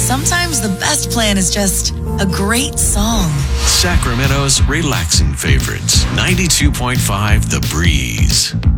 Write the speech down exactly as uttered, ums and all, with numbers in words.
sometimes the best plan is just a great song. Sacramento's relaxing favorites. ninety-two point five The Breeze.